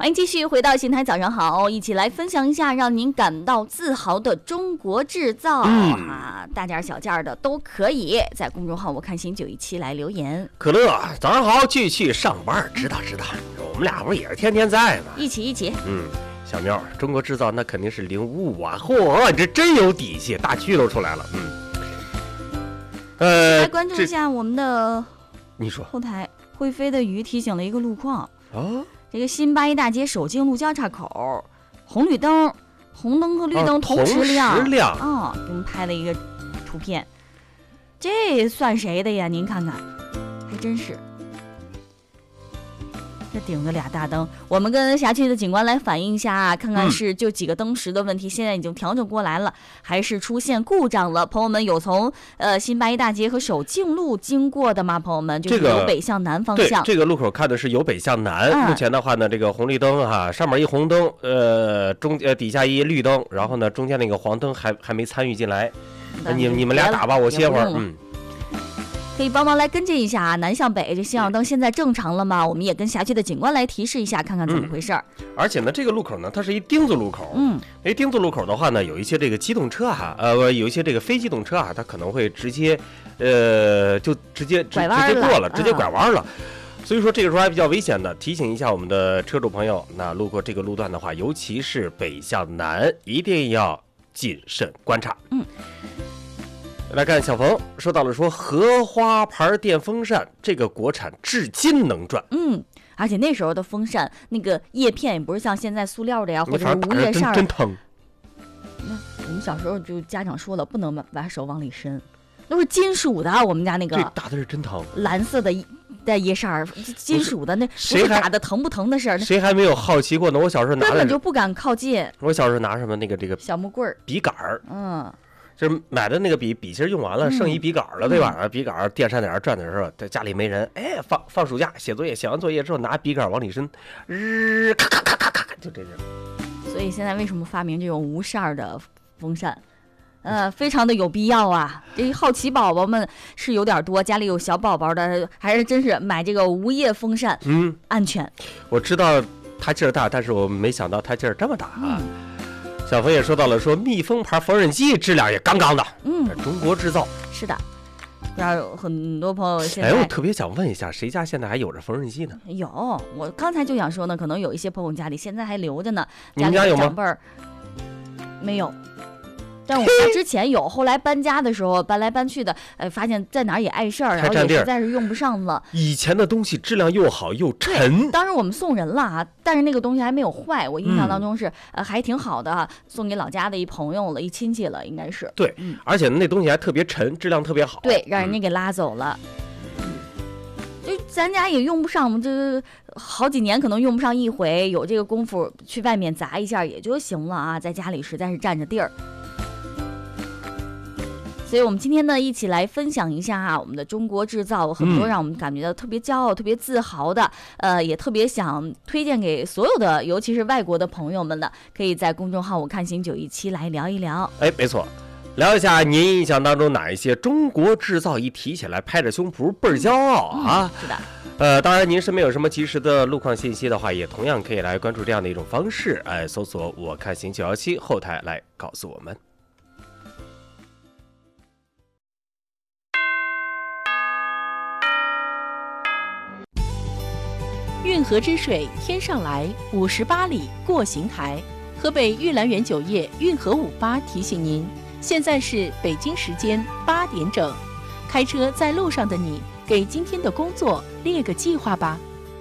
欢迎继续回到新台早上好，一起来分享一下让您感到自豪的中国制造大件小件的都可以在公众号我看新917来留言。 可乐早上好，继续上班，知道，我们俩不是也是天天在吗？ 一起小喵，中国制造那肯定是055啊，嚯，你这真有底气，大区都出来了。 来关注一下我们的， 你说后台会飞的鱼提醒了一个路况哦， 这个新八一大街首进路交叉口，红灯和绿灯同时亮给我们拍了一个图片，这算谁的呀？您看看，还真是。这顶着俩大灯，我们跟辖区的警官来反映一下看看是就几个灯时的问题，现在已经调整过来了，还是出现故障了？朋友们有从新八一大街和首进路经过的吗？朋友们，就是由北向南方向。 对，这个路口看的是由北向南。目前的话呢，这个红绿灯上面一红灯，底下一绿灯，然后呢中间那个黄灯还没参与进来。你们俩打吧，我歇会儿。 可以帮忙来跟进一下南向北这信号灯现在正常了吗？我们也跟辖区的警官来提示一下，看看怎么回事。 而且呢，这个路口呢，它是一丁字路口。丁字路口的话呢，有一些这个机动车有一些这个非机动车它可能会直接就直接过了，直接拐弯了。所以说这个时候还比较危险的，提醒一下我们的车主朋友，那路过这个路段的话，尤其是北向南，一定要谨慎观察。来看小冯说到了荷花牌电风扇，这个国产至今能转。 而且那时候的风扇那个叶片也不是像现在塑料的呀，或者是无叶扇， 真疼。 那我们小时候就家长说了，不能把手往里伸，都是金属的。我们家那个这打的是真疼， 蓝色的叶扇，金属的，那不是打的疼不疼的事儿。 谁还没有好奇过呢？我小时候拿根本就不敢靠近。 我小时候拿什么这个小木棍儿、 笔杆儿，就是买的那个笔其实用完了，剩一笔杆了，对吧？笔杆电扇在那转的时候，在家里没人，放暑假写作业，写完作业之后拿笔杆往里伸，咔咔咔咔咔，就这样。 所以现在为什么发明这种无扇的风扇？非常的有必要啊！这好奇宝宝们是有点多，家里有小宝宝的，还是真是买这个无叶风扇，安全。 我知道它劲儿大，但是我没想到它劲儿这么大啊！小冯也说到了，密封牌缝纫机质量也杠杠的，中国制造。 是的，不知道有很多朋友现在。 我特别想问一下，谁家现在还有着缝纫机呢？ 有，我刚才就想说呢，可能有一些朋友家里现在还留着呢。 你们家有吗？ 长辈儿没有。但我们家之前有，后来搬家的时候搬来搬去的，发现在哪儿也碍事儿，然后也实在是用不上了。 以前的东西质量又好又沉。 当时我们送人了但是那个东西还没有坏，我印象当中是还挺好的送给老家的一朋友了，一亲戚了，应该是。 对，而且那东西还特别沉，质量特别好。 对，让人家给拉走了。就咱家也用不上，这好几年可能用不上一回，有这个功夫去外面砸一下也就行了在家里实在是占着地儿。所以我们今天呢一起来分享一下我们的中国制造，很多让我们感觉到特别骄傲特别自豪的也特别想推荐给所有的尤其是外国的朋友们的，可以在公众号我看新917来聊一聊。 没错，聊一下您印象当中哪一些中国制造一提起来拍着胸脯倍儿骄傲是的。 当然您身边有什么及时的路况信息的话，也同样可以来关注这样的一种方式，搜索我看新917后台来告诉我们。 运河之水天上来，58里过邢台。河北玉兰园酒业运河58提醒您，现在是北京时间8点整。开车在路上的你，给今天的工作列个计划吧。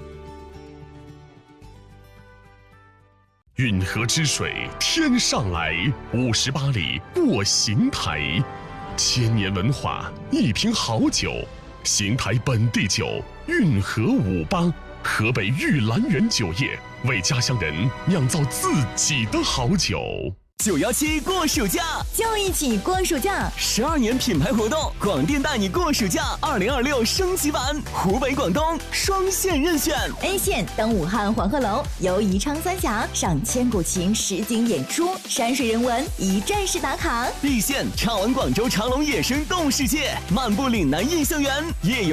运河之水天上来，58里过邢台。千年文化，一瓶好酒，邢台本地酒运河58。河北玉兰园酒业为家乡人酿造自己的好酒。 917过暑假， 就一起过暑假 ！12年品牌活动，广电带你过暑假2026升级版，湖北、广东双线任选。 A 线登武汉黄鹤楼，游宜昌三峡，赏千古情实景演出，山水人文一站式打卡。 B 线畅玩广州长隆野生动物世界，漫步岭南印象园，夜游